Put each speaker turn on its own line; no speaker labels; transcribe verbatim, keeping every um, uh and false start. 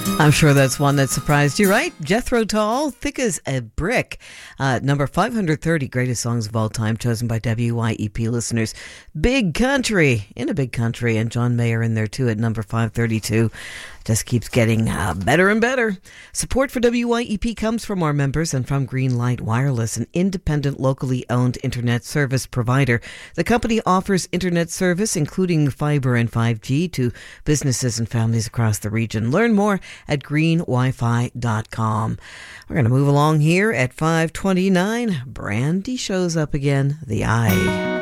I'm sure that's one that surprised you, right? Jethro Tull, Thick as a Brick. Uh, number five hundred thirty, greatest songs of all time, chosen by W Y E P listeners. Big Country, in a big country, and John Mayer in there too at number five thirty-two. Just keeps getting uh, better and better. Support for W Y E P comes from our members and from Greenlight Wireless, an independent, locally owned internet service provider. The company offers internet service, including fiber and five G, to businesses and families across the region. Learn more at green wi fi dot com. We're going to move along here at five twenty-nine. Brandy shows up again, The Eye.